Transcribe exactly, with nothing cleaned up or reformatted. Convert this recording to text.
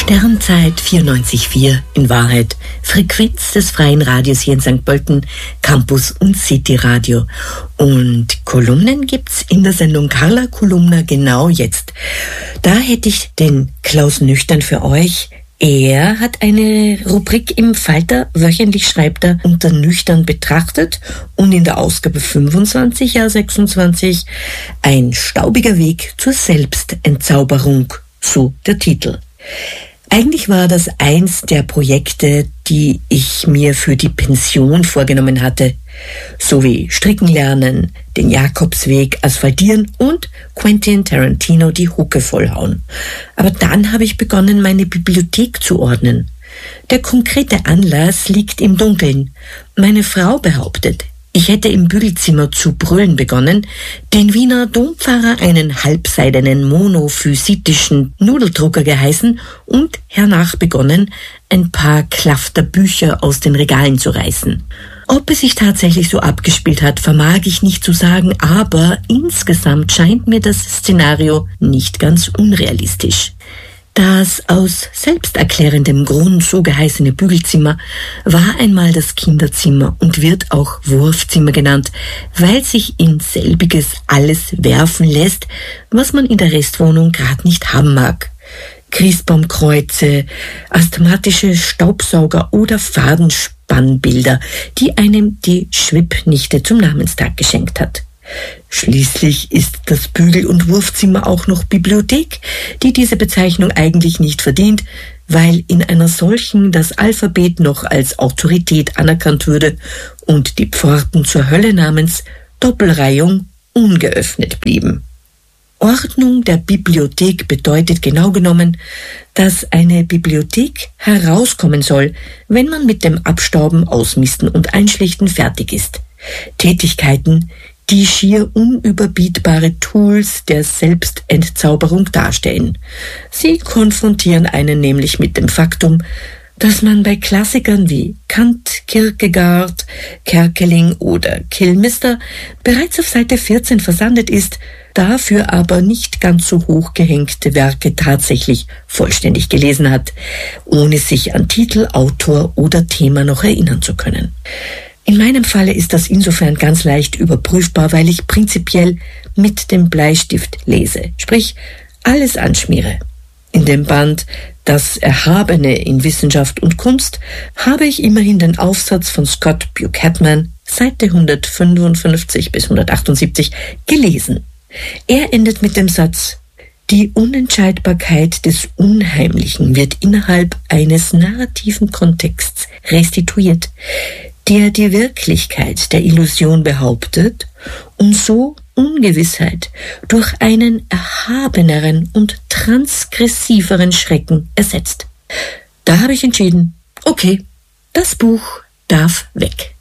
Sternzeit vierundneunzig Komma vier, in Wahrheit Frequenz des Freien Radios hier in Sankt Pölten, Campus und City Radio. Und Kolumnen gibt's in der Sendung Carla Kolumna genau jetzt. Da hätte ich den Klaus Nüchtern für euch. Er hat eine Rubrik im Falter, wöchentlich schreibt er unter Nüchtern betrachtet, und in der Ausgabe fünfundzwanzig, ja sechsundzwanzig, ein staubiger Weg zur Selbstentzauberung, so der Titel. Eigentlich war das eins der Projekte, die ich mir für die Pension vorgenommen hatte, sowie Stricken lernen, den Jakobsweg asphaltieren und Quentin Tarantino die Hucke vollhauen. Aber dann habe ich begonnen, meine Bibliothek zu ordnen. Der konkrete Anlass liegt im Dunkeln. Meine Frau behauptet, ich hätte im Bügelzimmer zu brüllen begonnen, den Wiener Dompfarrer einen halbseidenen monophysitischen Nudeldrucker geheißen und hernach begonnen, ein paar Klafter Bücher aus den Regalen zu reißen. Ob es sich tatsächlich so abgespielt hat, vermag ich nicht zu sagen, aber insgesamt scheint mir das Szenario nicht ganz unrealistisch. Das aus selbsterklärendem Grund so geheißene Bügelzimmer war einmal das Kinderzimmer und wird auch Wurfzimmer genannt, weil sich in selbiges alles werfen lässt, was man in der Restwohnung gerade nicht haben mag. Christbaumkreuze, asthmatische Staubsauger oder Fadenspannbilder, die einem die Schwippnichte zum Namenstag geschenkt hat. Schließlich ist das Bügel- und Wurfzimmer auch noch Bibliothek, die diese Bezeichnung eigentlich nicht verdient, weil in einer solchen das Alphabet noch als Autorität anerkannt würde und die Pforten zur Hölle namens Doppelreihung ungeöffnet blieben. Ordnung der Bibliothek bedeutet genau genommen, dass eine Bibliothek herauskommen soll, wenn man mit dem Abstauben, Ausmisten und Einschlichten fertig ist. Tätigkeiten, die schier unüberbietbare Tools der Selbstentzauberung darstellen. Sie konfrontieren einen nämlich mit dem Faktum, dass man bei Klassikern wie Kant, Kierkegaard, Kerkeling oder Kilmister bereits auf Seite vierzehn versandet ist, dafür aber nicht ganz so hochgehängte Werke tatsächlich vollständig gelesen hat, ohne sich an Titel, Autor oder Thema noch erinnern zu können. In meinem Falle ist das insofern ganz leicht überprüfbar, weil ich prinzipiell mit dem Bleistift lese, sprich alles anschmiere. In dem Band Das Erhabene in Wissenschaft und Kunst habe ich immerhin den Aufsatz von Scott Buchanan, Seite hundertfünfundfünfzig bis hundertachtundsiebzig, gelesen. Er endet mit dem Satz: Die Unentscheidbarkeit des Unheimlichen wird innerhalb eines narrativen Kontexts restituiert, der die Wirklichkeit der Illusion behauptet und so Ungewissheit durch einen erhabeneren und transgressiveren Schrecken ersetzt. Da habe ich entschieden, okay, das Buch darf weg.